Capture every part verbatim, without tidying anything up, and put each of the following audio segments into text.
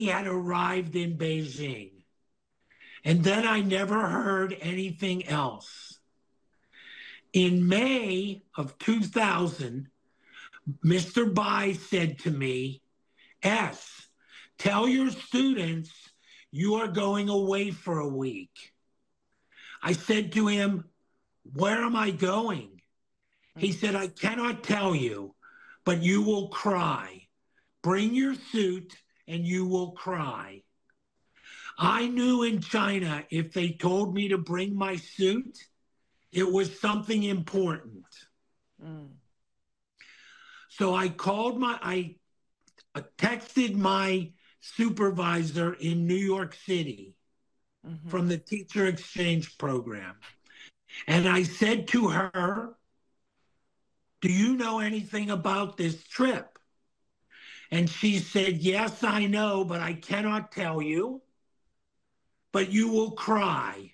had arrived in Beijing. And then I never heard anything else. In May of two thousand, Mister Bai said to me, S, tell your students you are going away for a week. I said to him, where am I going? He said, I cannot tell you, but you will cry. Bring your suit and you will cry. I knew in China, if they told me to bring my suit, it was something important. Mm. So I called my, I texted my supervisor in New York City mm-hmm. from the teacher exchange program. And I said to her, do you know anything about this trip? And she said, yes, I know, but I cannot tell you, but you will cry.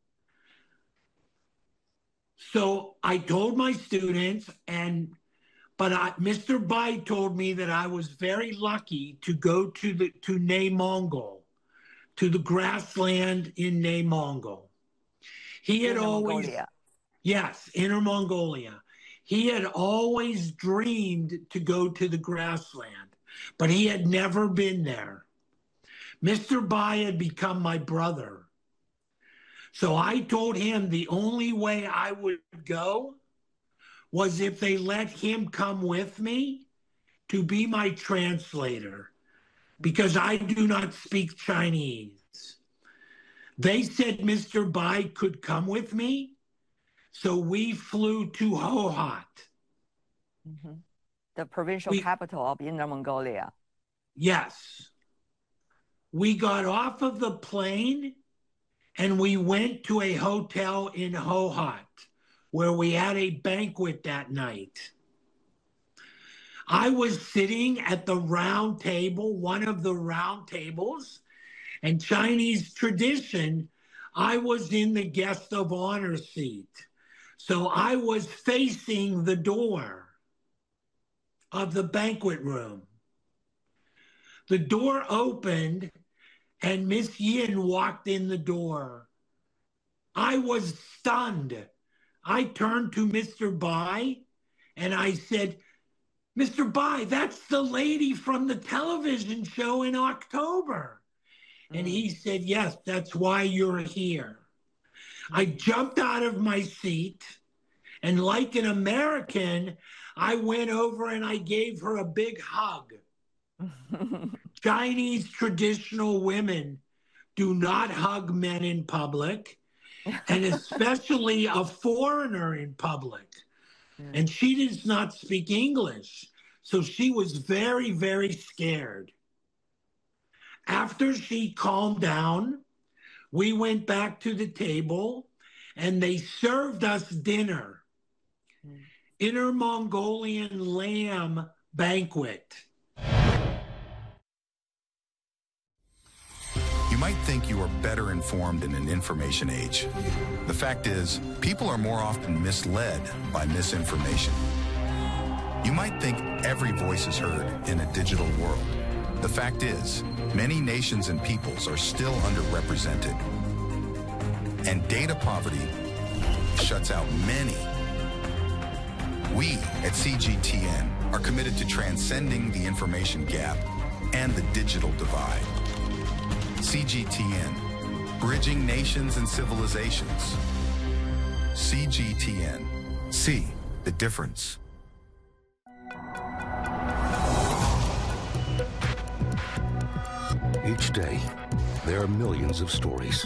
So I told my students, and but I, Mister Bai told me that I was very lucky to go to the to Neimongol, to the grassland in Neimongol. He had Inner always, Mongolia. yes, Inner Mongolia. He had always dreamed to go to the grassland, but he had never been there. Mister Bai had become my brother. So I told him the only way I would go was if they let him come with me to be my translator, because I do not speak Chinese. They said Mister Bai could come with me, so we flew to Hohhot. Mm-hmm. The provincial we, capital of Inner Mongolia. Yes. We got off of the plane and we went to a hotel in Hohhot where we had a banquet that night. I was sitting at the round table, one of the round tables, and Chinese tradition, I was in the guest of honor seat. So I was facing the door of the banquet room. The door opened and Miss Yin walked in the door. I was stunned. I turned to Mister Bai and I said, Mister Bai, that's the lady from the television show in October. Mm. And he said, yes, that's why you're here. I jumped out of my seat and like an American, I went over and I gave her a big hug. Chinese traditional women do not hug men in public, and especially a foreigner in public. Mm. And she does not speak English, so she was very, very scared. After she calmed down, we went back to the table, and they served us dinner. Mm. Inner Mongolian lamb banquet. You might think you are better informed in an information age. The fact is, people are more often misled by misinformation. You might think every voice is heard in a digital world. The fact is, many nations and peoples are still underrepresented. And data poverty shuts out many. We at C G T N are committed to transcending the information gap and the digital divide. C G T N, bridging nations and civilizations. C G T N, see the difference. Each day, there are millions of stories.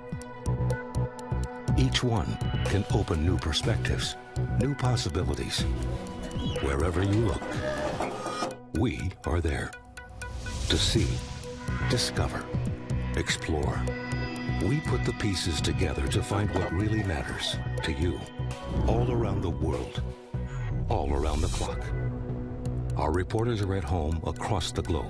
Each one can open new perspectives, new possibilities. Wherever you look, we are there to see, discover, explore. We put the pieces together to find what really matters to you, all around the world, all around the clock. Our reporters are at home across the globe.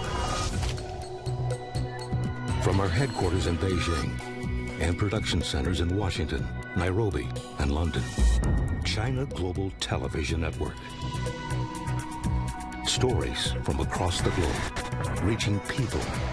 From our headquarters in Beijing and production centers in Washington, Nairobi, and London, China Global Television Network. Stories from across the globe, reaching people